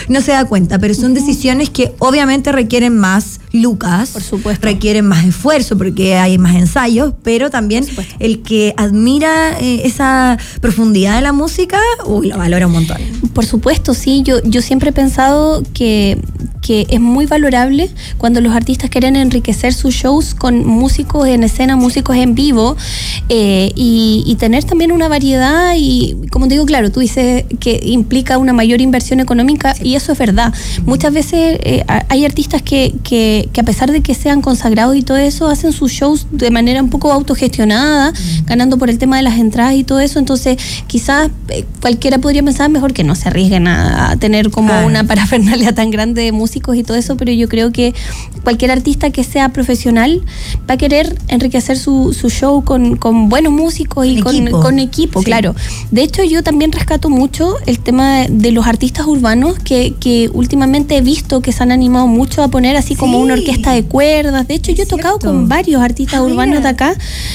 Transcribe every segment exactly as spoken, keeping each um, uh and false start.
no se da cuenta, pero son uh-huh. decisiones que obviamente requieren más lucas, por supuesto, requieren más esfuerzo porque hay más ensayos, pero también el que admira eh, esa profundidad de la música, uy, lo valora un montón. Por supuesto, sí, yo, yo siempre he pensado que, que es muy valorable cuando los artistas quieren enriquecer sus shows con músicos en escena, músicos en vivo, eh, y, y tener también una variedad y, como te digo, claro, tú dices que implica una mayor inversión económica y eso es verdad. Muchas veces eh, hay artistas que, que, que a pesar de que sean consagrados y todo eso, hacen sus shows de manera un poco autogestionada, mm. ganando por el tema de las entradas y todo eso, entonces quizás eh, cualquiera podría pensar mejor que no se arriesguen a, a tener como ah. una parafernalia tan grande de músicos y todo eso, pero yo creo que cualquier artista que sea profesional va a querer enriquecer su, su show con, con buenos músicos y con equipo, con, con equipo sí. claro. De hecho, yo también rescato mucho el tema de, de los artistas urbanos que, que últimamente he visto que se han animado mucho a poner así sí. como una orquesta de cuerdas. De hecho, yo he tocado con varios artistas ah, urbanos mira. de acá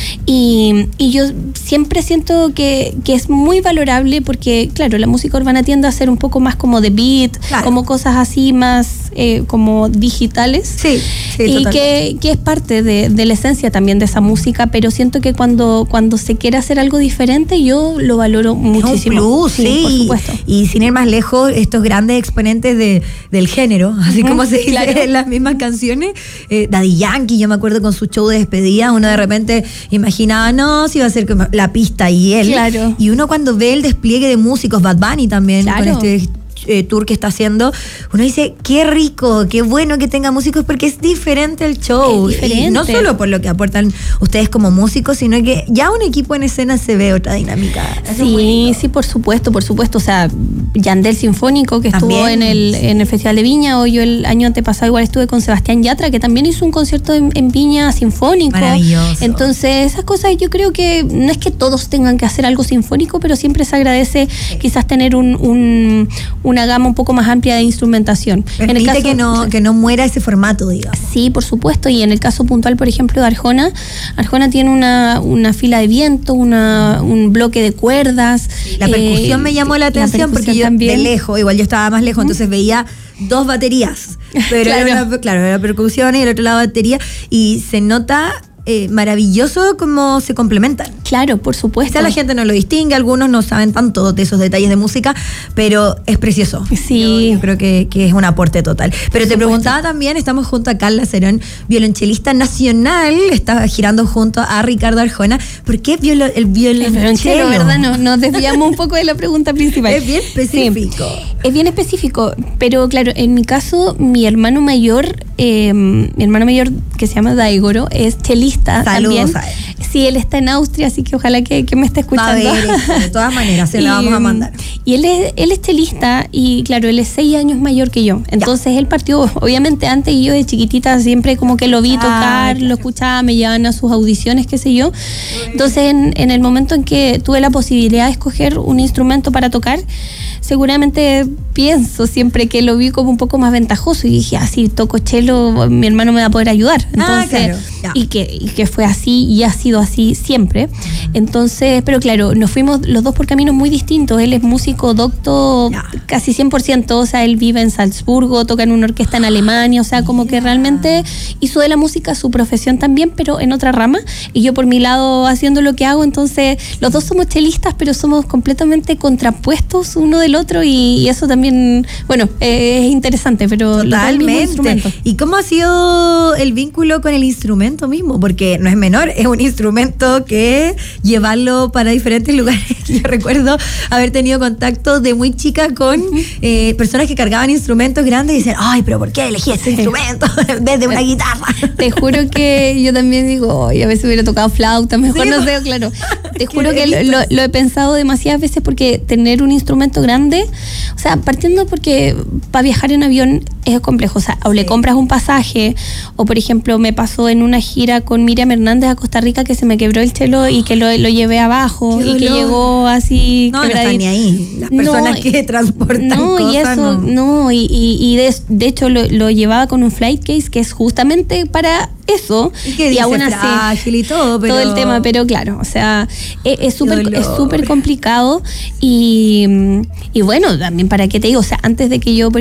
y, y yo siempre siento que, que es muy valorable porque, claro, la música urbana tiende a ser un poco más como de beat, claro. como cosas así más eh, como digitales. Sí, sí, y que, que es parte de, de la esencia también de esa música, pero siento que cuando, cuando se quiere hacer algo diferente, yo lo valoro muchísimo. Un plus, sí, sí, por supuesto. Y, y sin ir más lejos, estos grandes exponentes de, del género, así uh-huh, como se dice claro. en las mismas canciones, eh, Daddy Yankee, yo me acuerdo con su show de despedida, uno de repente imaginaba, no, si iba a ser como la pista y él. Claro. Y uno cuando ve el despliegue de músicos, Bad Bunny también, claro. con este Eh, tour que está haciendo, uno dice qué rico, qué bueno que tenga músicos porque es diferente el show, es diferente. Y no solo por lo que aportan ustedes como músicos, sino que ya un equipo en escena se ve otra dinámica. Sí, sí, por supuesto, por supuesto, o sea, Yandel Sinfónico que también estuvo en el, en el Festival de Viña, o yo el año antepasado igual estuve con Sebastián Yatra, que también hizo un concierto en, en Viña sinfónico. Maravilloso. Entonces, esas cosas yo creo que no es que todos tengan que hacer algo sinfónico, pero siempre se agradece sí. quizás tener un, un, un una gama un poco más amplia de instrumentación. Permite en el caso, que no que no muera ese formato, digamos. Sí, por supuesto, y en el caso puntual, por ejemplo, de Arjona, Arjona tiene una, una fila de viento, una, un bloque de cuerdas. La percusión eh, me llamó la atención la porque yo también. de lejos, igual yo estaba más lejos, ¿Mm? entonces veía dos baterías, pero claro. era una, claro, era percusión y el otro lado batería, y se nota Eh, maravilloso cómo se complementan. Claro, por supuesto. Quizá la gente no lo distingue, algunos no saben tanto de esos detalles de música, pero es precioso. Sí. Yo, yo creo que, que es un aporte total. Pero te preguntaba también, estamos junto a Carla Cerón, violonchelista nacional, está girando junto a Ricardo Arjona. ¿Por qué violo, el violonchelo? ¿Verdad? No, nos desviamos un poco de la pregunta principal. Es bien específico. Sí, es bien específico, pero claro, en mi caso, mi hermano mayor, eh, mi hermano mayor que se llama Daigoro, es chelista. Saludos también. a él. Sí, él está en Austria, así que ojalá que, que me esté escuchando. Va a ver eso, de todas maneras, se y, la vamos a mandar. Y él es, él es chelista y claro, él es seis años mayor que yo. Entonces ya. él partió, obviamente antes, y yo de chiquitita siempre como que lo vi tocar, ah, claro. lo escuchaba, me llevaban a sus audiciones, qué sé yo. Entonces en, en el momento en que tuve la posibilidad de escoger un instrumento para tocar, seguramente pienso siempre que lo vi como un poco más ventajoso y dije, ah, si toco cello, mi hermano me va a poder ayudar. Entonces, ah, claro. y, que, y que fue así y ha sido así siempre. Entonces, pero claro, nos fuimos los dos por caminos muy distintos. Él es músico docto yeah. casi cien por ciento, o sea, él vive en Salzburgo, toca en una orquesta en Alemania, o sea, como yeah. que realmente hizo de la música su profesión también, pero en otra rama, y yo por mi lado haciendo lo que hago. Entonces, los dos somos chelistas, pero somos completamente contrapuestos uno del otro, y, y eso también, bueno, eh, es interesante, pero totalmente. ¿Y cómo ha sido el vínculo con el instrumento mismo? Porque no es menor, es un instrumento que llevarlo para diferentes lugares. Yo recuerdo haber tenido contacto de muy chica con eh, personas que cargaban instrumentos grandes y dicen, ay, pero ¿por qué elegí este sí. instrumento en vez de una guitarra? Te juro que yo también digo, ay, a veces hubiera tocado flauta, mejor sí, no sé, claro. Te juro que lo, lo, lo he pensado demasiadas veces, porque tener un instrumento grande, o sea, partiendo porque para viajar en avión es complejo, o sea, o sí. le compras un pasaje, o por ejemplo me pasó en una gira con Miriam Hernández a Costa Rica que se me quebró el cello y que lo, lo llevé abajo y que llegó así. No, no están ni ahí las personas no, que transportan no, cosas. Y eso, no, no y, y, y de, de hecho lo, lo llevaba con un flight case que es justamente para eso. Y que dice y aún así, frágil y todo, pero... todo el tema, pero claro, o sea, es súper es súper complicado y, y bueno, también para qué te digo, o sea, antes de que yo, por